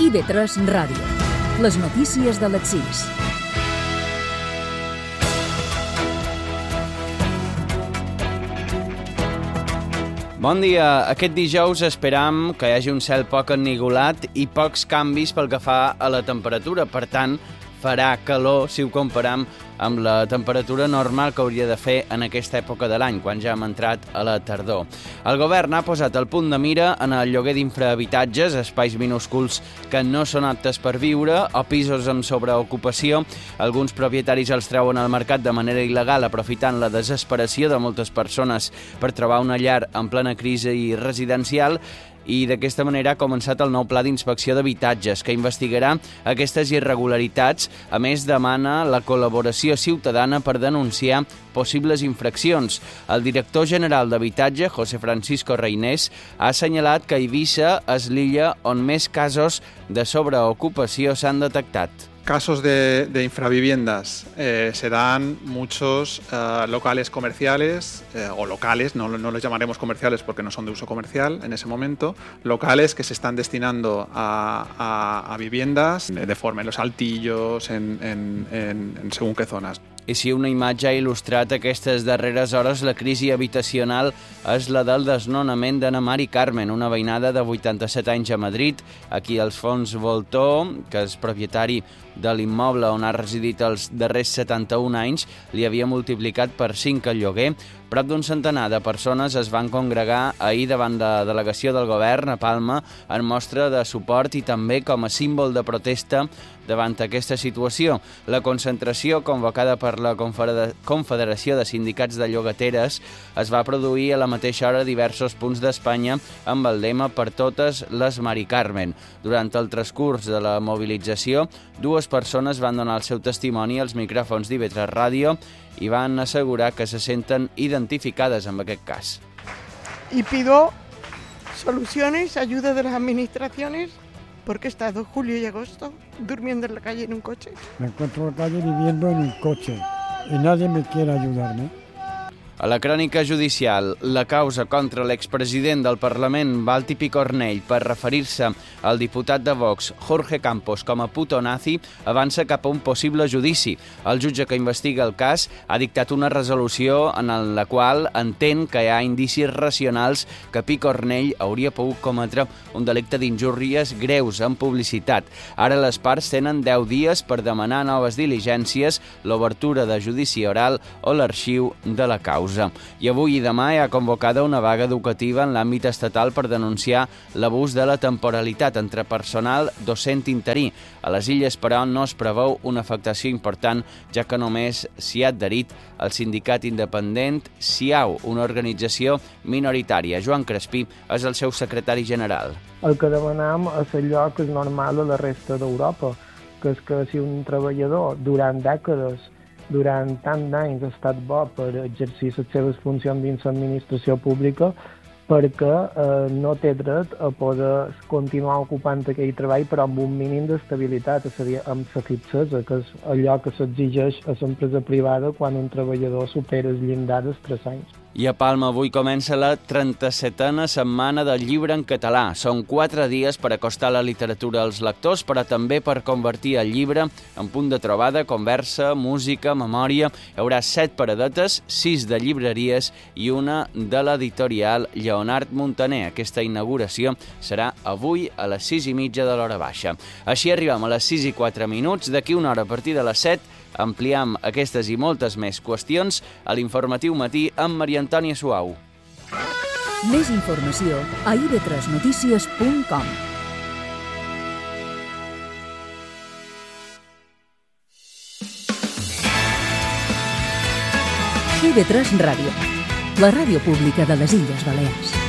IB3 Ràdio. Les notícies de les 6. Bon dia. Aquest dijous esperam que hi hagi un cel poc ennigolat i pocs canvis pel que fa a la temperatura. Per tant, farà calor si ho comparam amb la temperatura normal que hauria de fer en aquesta època de l'any, quan ja hem entrat a la tardor. El govern ha posat el punt de mira en el lloguer d'infrahabitatges, espais minúsculs que no són aptes per viure o pisos amb sobreocupació. Alguns propietaris els treuen al mercat de manera il·legal, aprofitant la desesperació de moltes persones per trobar una llar en plena crisi residencial. I d'aquesta manera ha començat el nou pla d'inspecció d'habitatges, que investigarà aquestes irregularitats. A més, demana la col·laboració ciutadana per denunciar possibles infraccions. El director general d'Habitatge, José Francisco Reinés, ha assenyalat que Eivissa és l'illa on més casos de sobreocupació s'han detectat. Casos de infraviviendas se dan muchos locales comerciales o locales, no los llamaremos comerciales porque no son de uso comercial en ese momento, locales que se están destinando a viviendas de forma en los altillos, en según qué zonas. I si una imatge ha il·lustrat aquestes darreres hores la crisi habitacional és la del desnonament d'Anna Mari Carmen, una veïnada de 87 anys a Madrid. Aquí Alfons Voltó, que és propietari de l'immoble on ha residit els darrers 71 anys, li havia multiplicat per 5 el lloguer. Prop d'un centenar de persones es van congregar ahir davant de la delegació del govern a Palma en mostra de suport i també com a símbol de protesta davant aquesta situació. La concentració convocada per la Confederació de Sindicats de Llogateres es va produir a la mateixa hora a diversos punts d'Espanya amb el lema Per totes les Mari Carmen. Durant el transcurs de la mobilització, dues persones van donar el seu testimoni als micròfons d'IB3 Ràdio i van assegurar que se senten identificades amb aquest cas. Y pido soluciones, ayuda de las administraciones, porque he estado julio y agosto durmiendo en la calle en un coche. Me encuentro en la calle viviendo en un coche y nadie me quiere ayudarme. A la crònica judicial, la causa contra l'expresident del Parlament, Valtí Picornell, per referir-se al diputat de Vox, Jorge Campos, com a puto nazi, avança cap a un possible judici. El jutge que investiga el cas ha dictat una resolució en la qual entén que hi ha indicis racionals que Picornell hauria pogut cometre un delicte d'injúries greus en publicitat. Ara les parts tenen 10 dies per demanar noves diligències, l'obertura de judici oral o l'arxiu de la causa. I avui i demà hi ha convocada una vaga educativa en l'àmbit estatal per denunciar l'abús de la temporalitat entre personal docent interí. A les Illes, però, no es preveu una afectació important, ja que només s'hi ha adherit el sindicat independent SIAU, una organització minoritària. Joan Crespí és el seu secretari general. El que demanem és allò que és normal a la resta d'Europa, que és que si un treballador durant dècades, durant tant d'anys ha estat bo per exercir les seves funcions dins l'administració pública perquè no té dret a poder continuar ocupant aquell treball però amb un mínim d'estabilitat, és a dir, amb la fixesa, que és allò que s'exigeix a l'empresa privada quan un treballador supera el llindar dels 3 anys. I a Palma avui comença la 37a setmana del llibre en català. Són 4 dies per acostar la literatura als lectors, però també per convertir el llibre en punt de trobada, conversa, música, memòria. Hi haurà 7 paradetes, 6 de llibreries i una de l'editorial Lleonard Montaner. Aquesta inauguració serà avui a les 6:30 de l'hora baixa. Així arribem a les 6:04. D'aquí una hora a partir de les 7 ampliam aquestes i moltes més qüestions a l'Informatiu Matí amb Maria Antònia Suau. Més informació a ib3notícies.com. IB3 Ràdio, la ràdio pública de les Illes Balears.